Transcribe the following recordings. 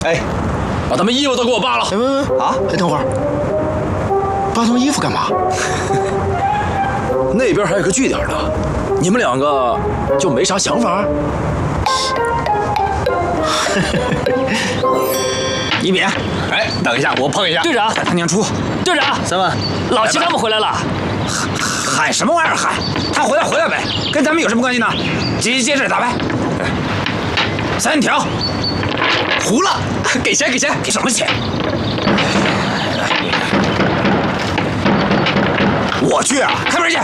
哎， 把他们衣服都给我扒了！ 啊！哎，等会儿，扒他们衣服干嘛？ 那边还有个据点呢，你们两个就没啥想法？ 一米，哎，等一下，我碰一下。 队长， 他娘出！ 队长， 什么？ 老齐他们回来了。 喊什么玩意儿喊？他回来呗，跟咱们有什么关系呢？接着打呗。3条，糊了，给钱，给什么钱？我去啊，开门去。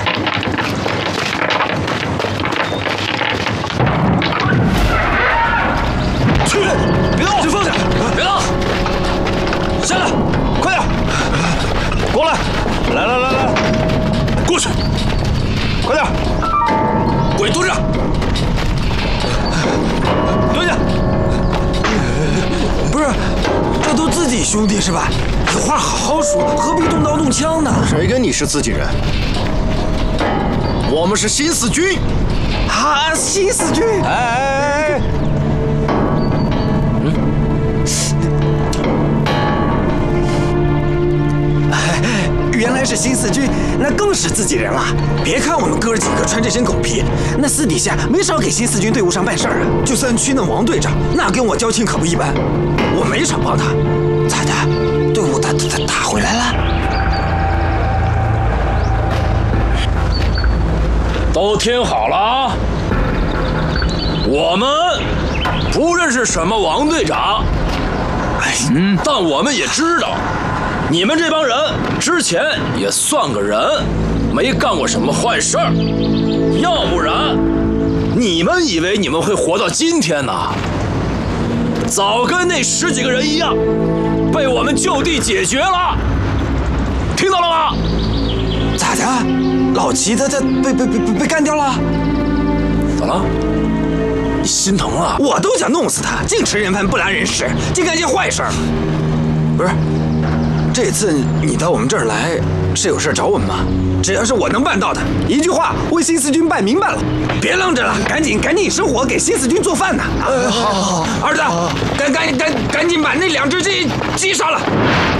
去，别动，就放下，别动，下来，快点，过来，来，过去，快点，鬼蹲着，蹲下。不是，这都自己兄弟是吧？有话好好说，何必动刀动枪呢？ 谁跟你是自己人？我们是新四军。 啊，新四军！哎，原来是新四军，那更是自己人了。别看我们哥几个穿这身狗皮，那私底下没少给新四军队伍上办事儿啊。就三区那王队长，那跟我交情可不一般，我没少帮他。咋的？队伍打回来了？ 都听好了啊！我们不认识什么王队长，但我们也知道，你们这帮人之前也算个人，没干过什么坏事儿，要不然你们以为你们会活到今天呢？早跟那10几个人一样，被我们就地解决了，听到了吗？ 咋的？老齐他被干掉了？ 咋了？你心疼了？ 我都想弄死他，净吃人饭不拉人屎，净干些坏事儿。不是，这次你到我们这儿来是有事找我们吗？只要是我能办到的，一句话为新四军办明白了。别愣着了，赶紧生火给新四军做饭呢！好，儿子，赶紧把那2只鸡杀了。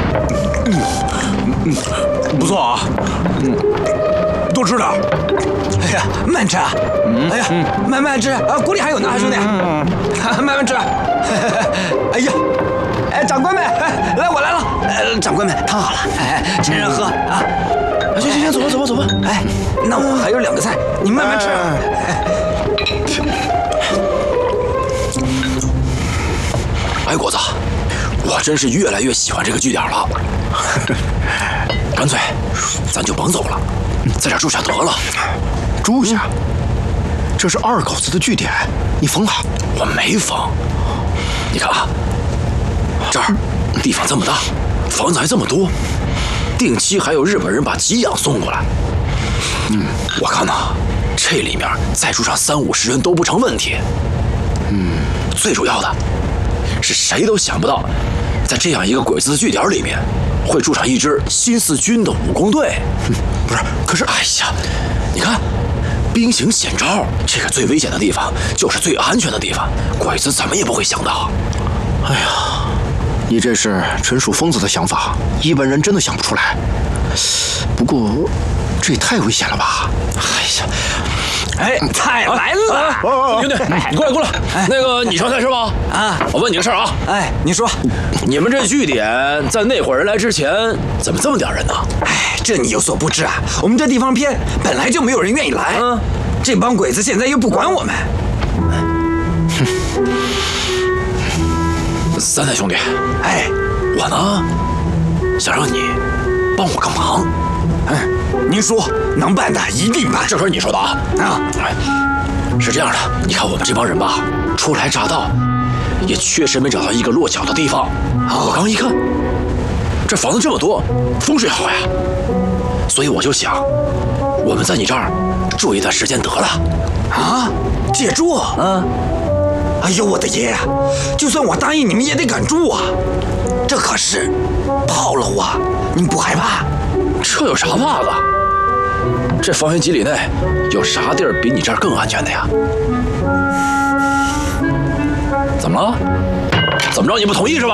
不错啊，多吃点。 哎呀，慢吃啊！哎呀，慢吃啊！锅里还有呢，兄弟，慢慢吃。哎呀，哎，长官们，来，我来了。长官们，汤好了，趁热喝啊！行，走吧。哎，那我还有2个菜，你慢慢吃。 哎，果子，我真是越来越喜欢这个据点了。干脆，咱就甭走了，在这儿住下得了。 住下？这是2口子的据点，你疯了？ 我没疯。你看啊，这儿地方这么大，房子还这么多，定期还有日本人把给养送过来。我看呐，这里面再住上30-50人都不成问题。最主要的是谁都想不到，在这样一个鬼子的据点里面，会住上一支新四军的武工队。不是，可是哎呀，你看，兵行险招，这个最危险的地方就是最安全的地方，鬼子怎么也不会想到。 哎呀，你这是纯属疯子的想法，一般人真的想不出来。不过，这也太危险了吧！ 哎呀， 哎，菜来了！ 兄弟，你过来！那个，你上菜是吧？ 啊， 我问你个事儿啊。 哎，你说， 你们这据点在那伙人来之前，怎么这么点人呢？ 哎，这你有所不知啊，我们这地方偏，本来就没有人愿意来。这帮鬼子现在又不管我们。 3代兄弟， 哎， 我呢，想让你帮我个忙。 您说，能办的一定办。 这可是你说的啊！是这样的，你看我们这帮人吧，初来乍到，也确实没找到一个落脚的地方。我刚一看，这房子这么多，风水好呀，所以我就想，我们在你这儿住一段时间得了。 啊，借住？哎呦，我的爷呀！就算我答应你们，也得敢住啊！这可是炮楼啊，你们不害怕？ 这有啥怕的？这方圆几里内有啥地儿比你这儿更安全的呀？怎么了？怎么着？你不同意是吧？